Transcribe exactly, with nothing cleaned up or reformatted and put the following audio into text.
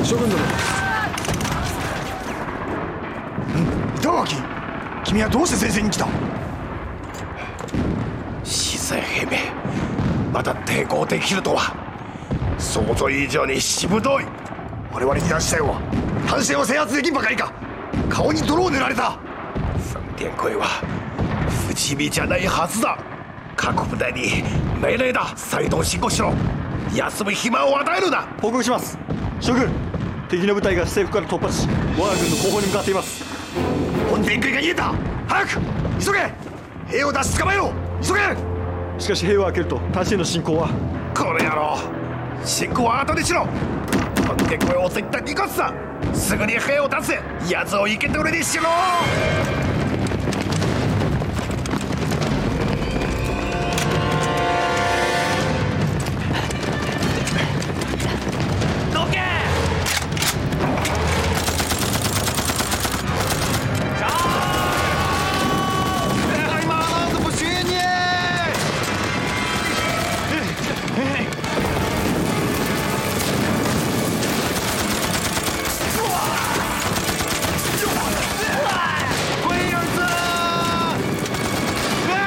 将軍殿。板垣、君はどうして前線に来た？ 自然兵め、まだ抵抗できるとは想像以上にしぶとい。 我々二段支隊は単線を制圧できんばかりか。顔に泥を塗られた。 三点声は不死身じゃないはずだ。各部隊に命令だ。再度進行しろ。休む暇を与えるな。 報告します。将軍、敵の部隊が西部から突破し、我が軍の後方に向かっています。 本天空が逃げた。早く急げ。兵を出し捕まえよう。急げ。 しかし兵を開けると単身の進行は。 この野郎、進行は後にしろ。本天空を絶対に逃がすな。すぐに兵を出せ。奴を生け捕りにしろ。